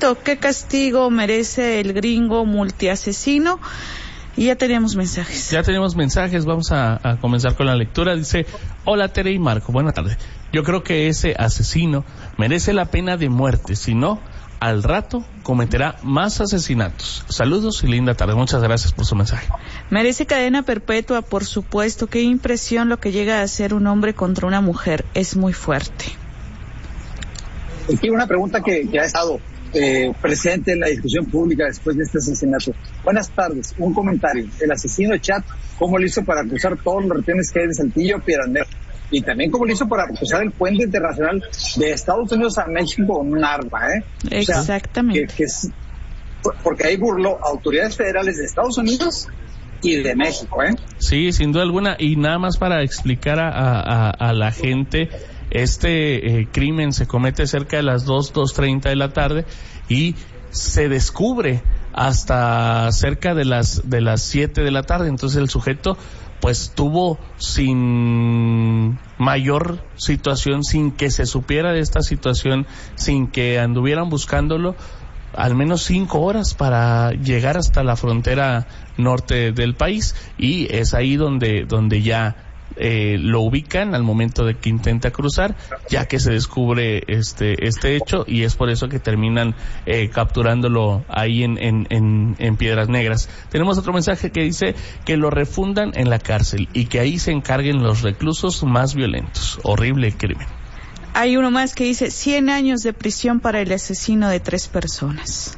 Luisito, ¿qué castigo merece el gringo multiasesino? Y ya tenemos mensajes. Vamos a comenzar con la lectura. Dice: hola Tere y Marco, buenas tardes. Yo creo que ese asesino merece la pena de muerte, si no, al rato cometerá más asesinatos. Saludos y linda tarde. Muchas gracias por su mensaje. Merece cadena perpetua, por supuesto. Qué impresión lo que llega a hacer un hombre contra una mujer. Es muy fuerte. Aquí una pregunta que ha estado presente en la discusión pública después de este asesinato. Buenas tardes, un comentario. El asesino de Chat, ¿cómo lo hizo para cruzar todos los retenes que hay de Saltillo, Piedras Negras? Y también cómo lo hizo para cruzar el puente internacional de Estados Unidos a México con un arma, Exactamente. O sea, porque ahí burló autoridades federales de Estados Unidos y de México, Sí, sin duda alguna. Y nada más para explicar a la gente, este crimen se comete cerca de las 2:30 de la tarde y se descubre hasta cerca de las 7 de la tarde. Entonces el sujeto pues tuvo sin mayor situación, sin que se supiera de esta situación, sin que anduvieran buscándolo, al menos 5 horas para llegar hasta la frontera norte del país, y es ahí donde ya lo ubican al momento de que intenta cruzar, ya que se descubre este hecho, y es por eso que terminan capturándolo ahí en Piedras Negras. Tenemos otro mensaje que dice que lo refundan en la cárcel y que ahí se encarguen los reclusos más violentos. Horrible crimen. Hay uno más que dice 100 años de prisión para el asesino de 3 personas.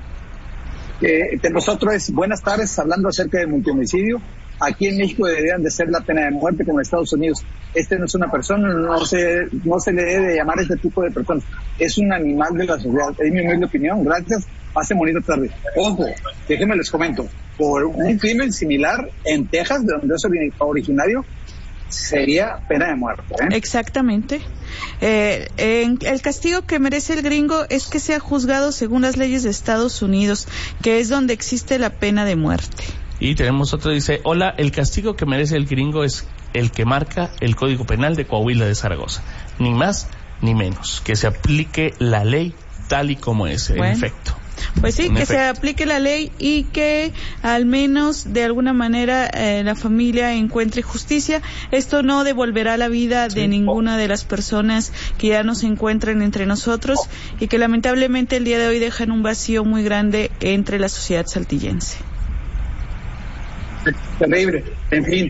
Nosotros es buenas tardes, hablando acerca de multihomicidio. Aquí en México deberían de ser la pena de muerte como en Estados Unidos. Este no es una persona, no se le debe llamar a este tipo de personas. Es un animal de la sociedad. Es mi humilde opinión. Gracias. Pasen bonita tarde. Ojo, déjenme les comento. Por un crimen similar en Texas, de donde es originario, sería pena de muerte. Exactamente. El castigo que merece el gringo es que sea juzgado según las leyes de Estados Unidos, que es donde existe la pena de muerte. Y tenemos otro, dice: hola, el castigo que merece el gringo es el que marca el Código Penal de Coahuila de Zaragoza. Ni más ni menos. Que se aplique la ley tal y como es, en efecto. Pues sí, se aplique la ley y que al menos de alguna manera la familia encuentre justicia. Esto no devolverá la vida de ninguna de las personas que ya no se encuentran entre nosotros y que lamentablemente el día de hoy dejan un vacío muy grande entre la sociedad saltillense. Terrible. En fin,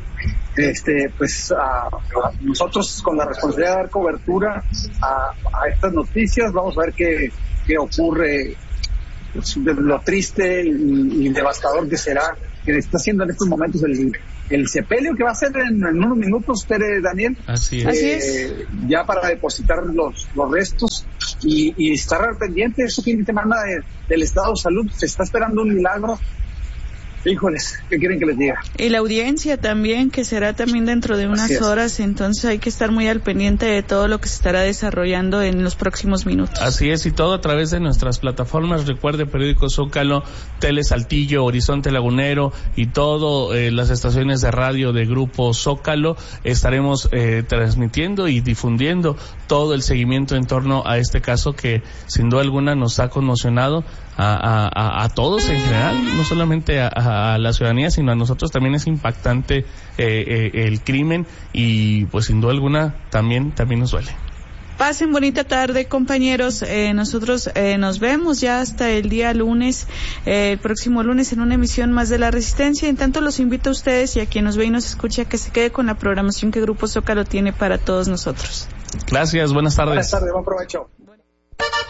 nosotros con la responsabilidad de dar cobertura a estas noticias, vamos a ver qué ocurre, de lo triste y devastador que será, que está haciendo en estos momentos el sepelio que va a ser en unos minutos, Tere, Daniel. Así es. Ya para depositar los restos y estar al pendiente. Eso fin de semana del estado de salud, se está esperando un milagro. Híjoles, ¿qué quieren que les diga? Y la audiencia también, que será también dentro de unas horas, entonces hay que estar muy al pendiente de todo lo que se estará desarrollando en los próximos minutos. Así es, y todo a través de nuestras plataformas. Recuerde, Periódico Zócalo, Tele Saltillo, Horizonte Lagunero y todo las estaciones de radio de Grupo Zócalo. Estaremos transmitiendo y difundiendo todo el seguimiento en torno a este caso que sin duda alguna nos ha conmocionado a todos en general, no solamente a la ciudadanía, sino a nosotros también. Es impactante el crimen y pues sin duda alguna también nos duele. Pasen bonita tarde, compañeros. Nosotros nos vemos ya hasta el día lunes, el próximo lunes, en una emisión más de La Resistencia. En tanto, los invito a ustedes y a quien nos ve y nos escucha que se quede con la programación que Grupo Zócalo tiene para todos nosotros. Gracias, buenas tardes. Buenas tardes, buen provecho.